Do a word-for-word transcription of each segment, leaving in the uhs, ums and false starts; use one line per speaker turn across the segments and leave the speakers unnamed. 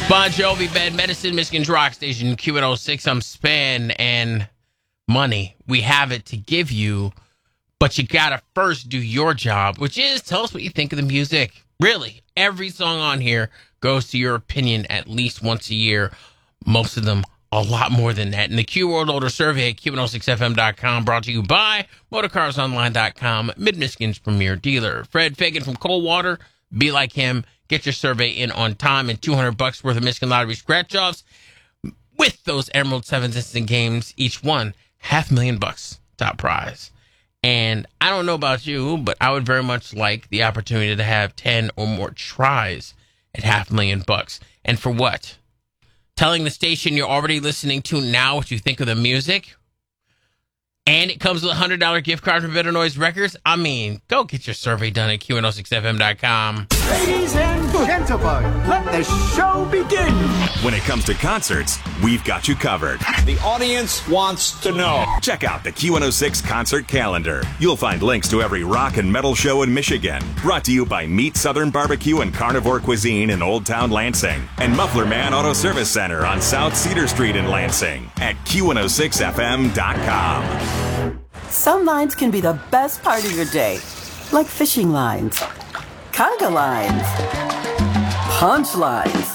Bon Jovi, Bad Medicine, Michigan's Rock Station, Q one oh six. I'm Span, and money. We have it to give you, but you gotta first do your job, which is tell us what you think of the music. Really, every song on here goes to your opinion at least once a year. Most of them a lot more than that. And the Q World Order Survey at Q one oh six F M dot com, brought to you by Motorcars Online dot com, Mid-Michigan's premier dealer. Fred Fagan from Coldwater, be like him. Get your survey in on time and two hundred bucks worth of Michigan Lottery scratch-offs with those Emerald Sevens instant games, each one half a million bucks, top prize. And I don't know about you, but I would very much like the opportunity to have ten or more tries at half a million bucks. And for what? Telling the station you're already listening to now what you think of the music? And it comes with a one hundred dollars gift card from Better Noise Records? I mean, go get your survey done at Q one oh six F M dot com.
Ladies and gentlemen, let the show begin.
When it comes to concerts, we've got you covered.
The audience wants to know.
Check out the Q one oh six concert calendar. You'll find links to every rock and metal show in Michigan. Brought to you by Meat Southern Barbecue and Carnivore Cuisine in Old Town Lansing. And Muffler Man Auto Service Center on South Cedar Street in Lansing at Q one oh six F M dot com.
Some lines can be the best part of your day, like fishing lines, conga lines, punch lines,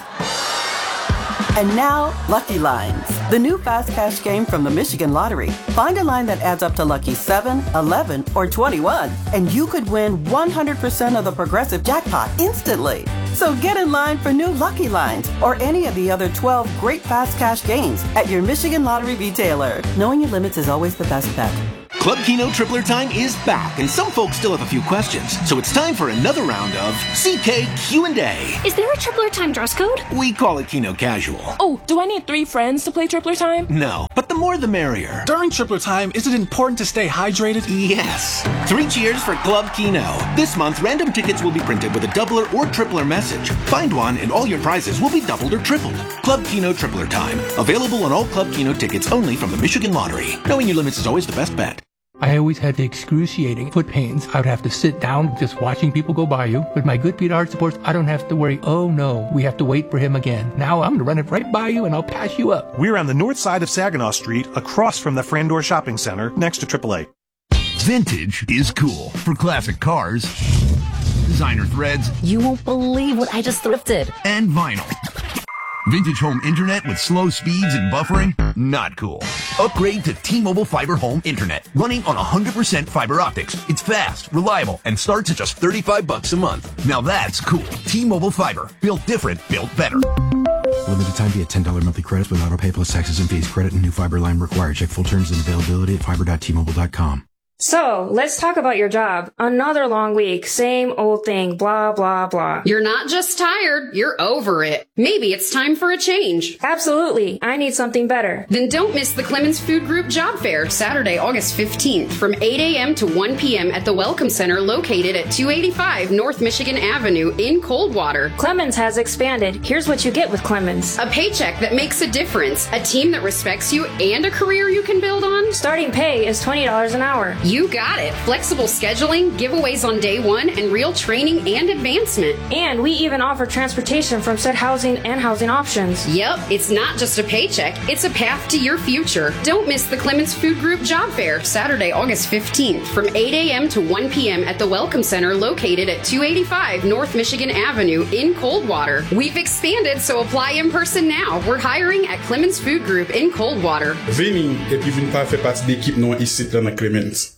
and now Lucky Lines, the new fast cash game from the Michigan Lottery. Find a line that adds up to lucky seven, eleven, or twenty-one, and you could win one hundred percent of the progressive jackpot instantly. So get in line for new Lucky Lines or any of the other twelve great fast cash games at your Michigan Lottery retailer. Knowing your limits is always the best bet.
Club Keno Tripler Time is back, and some folks still have a few questions. So it's time for another round of C K Q and A.
Is there a Tripler Time dress code?
We call it Keno Casual.
Oh, do I need three friends to play Tripler Time?
No, but the more the merrier.
During Tripler Time, is it important to stay hydrated?
Yes. Three cheers for Club Keno. This month, random tickets will be printed with a doubler or tripler message. Find one, and all your prizes will be doubled or tripled. Club Keno Tripler Time. Available on all Club Keno tickets only from the Michigan Lottery. Knowing your limits is always the best bet.
I always had the excruciating foot pains. I would have to sit down just watching people go by you. With my good Pete Art supports, I don't have to worry, oh no, we have to wait for him again. Now I'm going to run it right by you and I'll pass you up.
We're on the north side of Saginaw Street, across from the Frandor Shopping Center, next to triple A.
Vintage is cool. For classic cars, designer threads.
You won't believe what I just thrifted.
And vinyl. Vintage home internet with slow speeds and buffering? Not cool. Upgrade to T-Mobile Fiber Home Internet, running on one hundred percent fiber optics. It's fast, reliable, and starts at just thirty-five bucks a month. Now that's cool. T-Mobile Fiber. Built different, built better.
Limited time via ten dollars monthly credits with auto pay plus taxes and fees. Credit and new fiber line required. Check full terms and availability at fiber dot t mobile dot com.
So, let's talk about your job. Another long week, same old thing, blah, blah, blah.
You're not just tired, you're over it. Maybe it's time for a change.
Absolutely. I need something better.
Then don't miss the Clemens Food Group Job Fair, Saturday, August fifteenth, from eight a.m. to one p.m. at the Welcome Center located at two eighty-five North Michigan Avenue in Coldwater.
Clemens has expanded. Here's what you get with Clemens.
A paycheck that makes a difference, a team that respects you, and a career you can build on.
Starting pay is twenty dollars an hour.
You got it. Flexible scheduling, giveaways on day one, and real training and advancement.
And we even offer transportation from said housing and housing options.
Yep, it's not just a paycheck, it's a path to your future. Don't miss the Clemens Food Group Job Fair, Saturday, August fifteenth, from eight a.m. to one p.m. at the Welcome Center located at two eighty-five North Michigan Avenue in Coldwater. We've expanded, so apply in person now. We're hiring at Clemens Food Group in Coldwater.
Veni et puis vini pas fait partie d'équipe non ici dans la Clemens.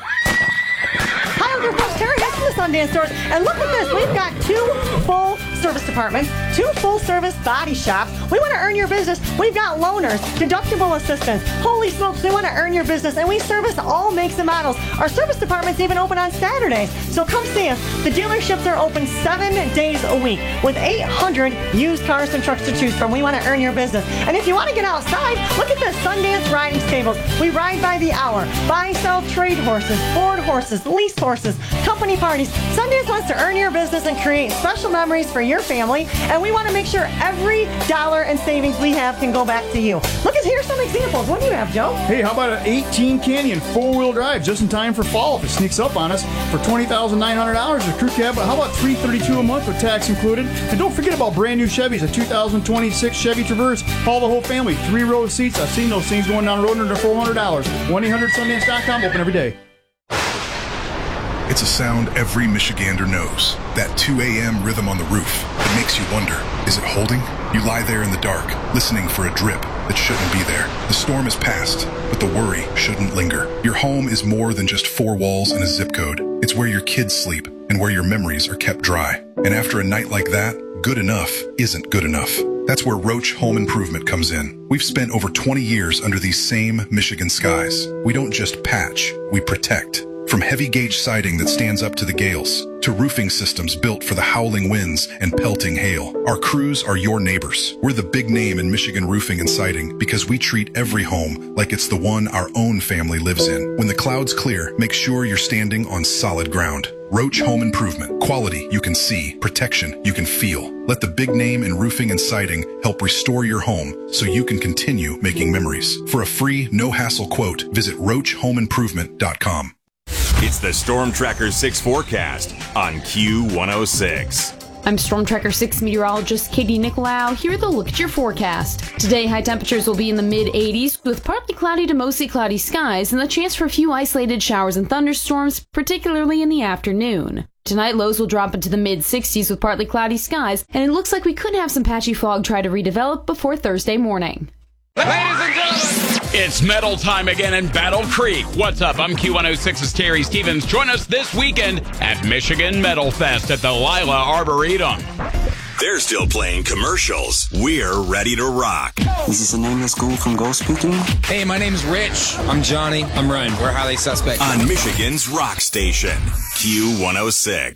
Hi, I'm your host, Terry. That's the Sundance Stores. And look at this. We've got two full service departments, two full-service body shops. We want to earn your business. We've got loaners, deductible assistance. Holy smokes, we want to earn your business, and we service all makes and models. Our service department's even open on Saturdays, so come see us. The dealerships are open seven days a week with eight hundred used cars and trucks to choose from. We want to earn your business. And if you want to get outside, look at the Sundance Riding Stables. We ride by the hour. Buy, sell, trade horses, board horses, lease horses, company parties. Sundance wants to earn your business and create special memories for your your family, and we want to make sure every dollar in savings we have can go back to you. Look, at here's some examples. What do you have, Joe?
Hey, how about an eighteen Canyon four-wheel drive just in time for fall if it sneaks up on us for twenty thousand nine hundred dollars a crew cab? How about three hundred thirty-two dollars a month with tax included? And don't forget about brand new Chevys, a two thousand twenty-six Chevy Traverse. Haul the whole family, three row seats. I've seen those things going down the road under four hundred dollars. one eight hundred sundance dot com, open every day.
It's a sound every Michigander knows. That two a.m. rhythm on the roof that makes you wonder, is it holding? You lie there in the dark, listening for a drip that shouldn't be there. The storm has passed, but the worry shouldn't linger. Your home is more than just four walls and a zip code. It's where your kids sleep and where your memories are kept dry. And after a night like that, good enough isn't good enough. That's where Roach Home Improvement comes in. We've spent over twenty years under these same Michigan skies. We don't just patch, we protect. From heavy gauge siding that stands up to the gales, to roofing systems built for the howling winds and pelting hail, our crews are your neighbors. We're the big name in Michigan roofing and siding because we treat every home like it's the one our own family lives in. When the clouds clear, make sure you're standing on solid ground. Roach Home Improvement. Quality you can see, protection you can feel. Let the big name in roofing and siding help restore your home so you can continue making memories. For a free, no-hassle quote, visit roach home improvement dot com.
It's the Storm Tracker six forecast on Q one oh six.
I'm Storm Tracker six meteorologist Katie Nicolau. Here with a look at your forecast. Today, high temperatures will be in the mid eighties with partly cloudy to mostly cloudy skies and the chance for a few isolated showers and thunderstorms, particularly in the afternoon. Tonight, lows will drop into the mid sixties with partly cloudy skies, and it looks like we could have some patchy fog try to redevelop before Thursday morning.
Ladies and gentlemen, it's metal time again in Battle Creek. What's up? I'm Q one oh six's Terry Stevens. Join us this weekend at Michigan Metal Fest at the Lila Arboretum.
They're still playing commercials. We're ready to rock.
This is a nameless ghoul from Ghost Speaking.
Hey, my name is Rich. I'm Johnny. I'm Ryan. We're highly suspect.
On Michigan's rock station, Q one oh six.